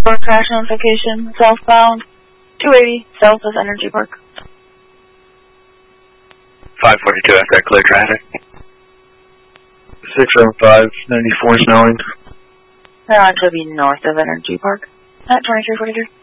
crash notification, southbound, 280, south of Energy Park. 542 after that, clear traffic. 605, 94 snowing. To be north of Energy Park at 2343.